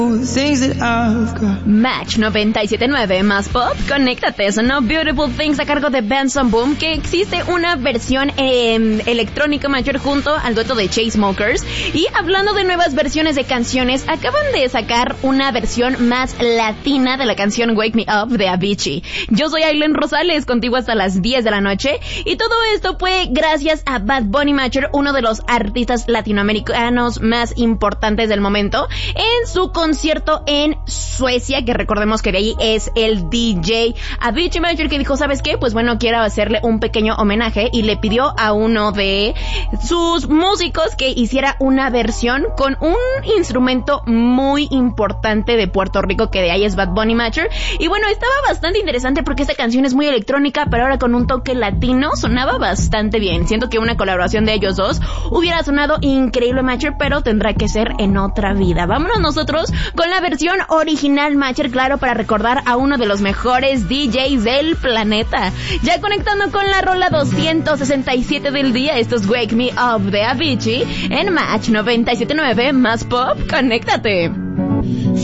Match 97.9 más pop, conéctate, sonó Beautiful Things a cargo de Benson Boom, que existe una versión electrónica mayor junto al dueto de Chainsmokers. Y hablando de nuevas versiones de canciones, acaban de sacar una versión más latina de la canción Wake Me Up de Avicii. Yo soy Aileen Rosales, contigo hasta las 10 de la noche, y todo esto fue gracias a Bad Bunny Macher, uno de los artistas latinoamericanos más importantes del momento, en su concierto en Suecia, que recordemos que de ahí es el DJ Avicii Macher, que dijo, ¿sabes qué? Pues bueno, quiero hacerle un pequeño homenaje, y le pidió a uno de sus músicos que hiciera una versión con un instrumento muy importante de Puerto Rico, que de ahí es Bad Bunny Macher. Y bueno, estaba bastante interesante porque esta canción es muy electrónica, pero ahora con un toque latino sonaba bastante bien. Siento que una colaboración de ellos dos hubiera sonado increíble, Macher, pero tendrá que ser en otra vida. Vámonos nosotros con la versión original, Macher, claro, para recordar a uno de los mejores DJs del planeta. Ya conectando con la rola 267 del día, esto es Wake Me Up de Avicii en Match 97.9 más pop, conéctate.